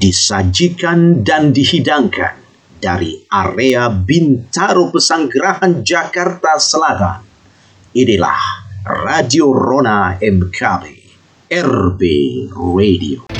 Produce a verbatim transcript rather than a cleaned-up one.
disajikan dan dihidangkan dari area Bintaro Pesanggerahan Jakarta Selatan. Inilah Radio Rona M K B, R B Radio.